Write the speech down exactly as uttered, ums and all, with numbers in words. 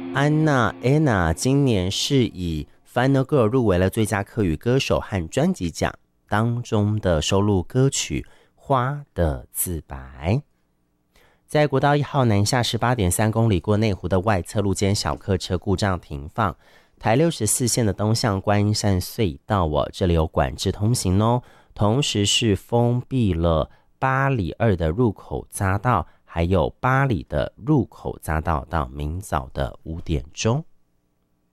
安娜 Anna 今年是以 Final Girl 入围了最佳客语歌手和专辑奖，当中的收录歌曲《花的自白》。在国道一号南下 十八点三公里过内湖的外侧路间小客车故障停放，台六十四线的东向观音山隧道哦，这里有管制通行哦，同时是封闭了八里二的入口匝道，还有八里的入口匝道到明早的五点钟。